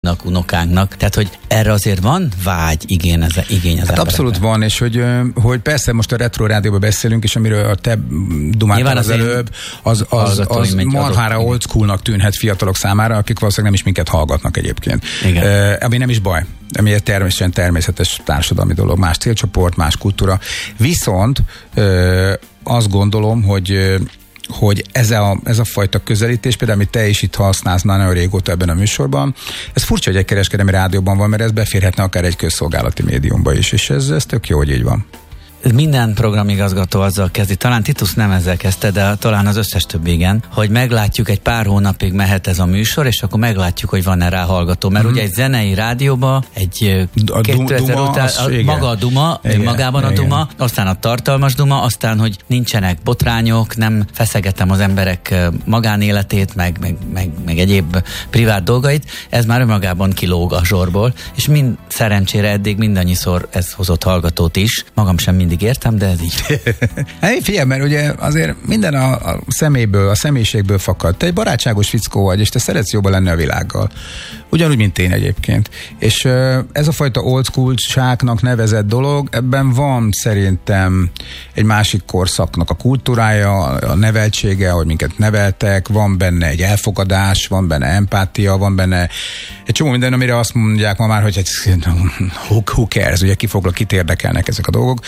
unokánknak. Tehát, hogy erre azért van vágy, igény az emberekben. Abszolút van, és hogy persze most a Retro Rádióban beszélünk, és amiről a te dumáltál az előbb, az marhára old schoolnak tűnhet fiatalok számára, akik valószínűleg nem is minket hallgatnak egyébként. Ami nem is baj. Ami egy természetes társadalmi dolog, más célcsoport, más kultúra. Viszont azt gondolom, hogy ez a fajta közelítés, például amit te is itt használsz nagyon régóta ebben a műsorban, ez furcsa, hogy egy kereskedelmi rádióban van, mert ez beférhetne akár egy közszolgálati médiumba is, és ez tök jó, hogy így van. Minden programigazgató azzal kezdi, talán Titus nem ezzel kezdte, de talán az összes többi igen, hogy meglátjuk, egy pár hónapig mehet ez a műsor, és akkor meglátjuk, hogy van-e rá hallgató. Mert ugye egy zenei rádióba, egy 2000 duma, után maga a duma, magában a duma, aztán a tartalmas duma, aztán, hogy nincsenek botrányok, nem feszegetem az emberek magánéletét, meg egyéb privát dolgait, ez már önmagában kilóg a zsorból, és szerencsére eddig mindannyiszor ez hozott hallgatót is, magam sem mindig értem, de ez így. Figyelj, mert ugye azért minden a szeméből, a személyiségből fakad. Te egy barátságos fickó vagy, és te szeretsz jobban lenni a világgal. Ugyanúgy, mint én egyébként. És ez a fajta old school-ságnak nevezett dolog, ebben van szerintem egy másik korszaknak a kultúrája, a neveltsége, hogy minket neveltek, van benne egy elfogadás, van benne empátia, van benne egy csomó minden, amire azt mondják ma már, hogy who cares, ugye kit érdekelnek ezek a dolgok.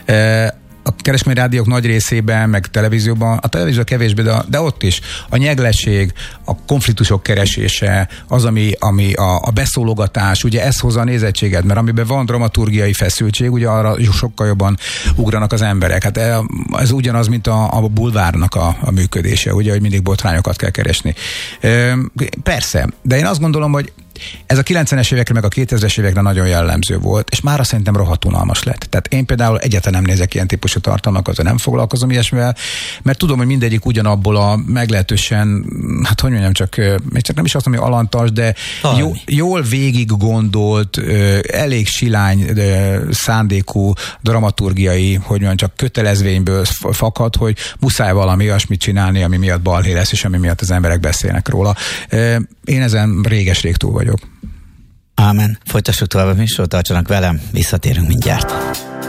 A kereskedelmi rádiók nagy részében, meg televízióban, a televízió kevésbé, de ott is a nyeglesség, a konfliktusok keresése, az, ami a beszólogatás, ugye ez hozza a nézettséget, mert amiben van dramaturgiai feszültség, ugye arra sokkal jobban ugranak az emberek. Hát ez ugyanaz, mint a bulvárnak a működése, ugye, hogy mindig botrányokat kell keresni. Persze, de én azt gondolom, hogy ez a 90-es évekre, meg a 2000-es évekre nagyon jellemző volt, és mára szerintem rohadt unalmas lett. Tehát én például egyáltalán nem nézek ilyen típusú tartalmakat, nem foglalkozom ilyesmivel, mert tudom, hogy mindegyik ugyanabból a meglehetősen, hát hogy mondjam, csak nem is azt mondom, hogy alantas, de jól végig gondolt, elég silány szándékú dramaturgiai, hogy mondjam, csak kötelezvényből fakad, hogy muszáj valami olyasmit csinálni, ami miatt balhé lesz, és ami miatt az emberek beszélnek róla. Én ezen réges-rég túl vagyok. Ámen. Folytassuk tovább a műsort, tartsanak velem, visszatérünk mindjárt.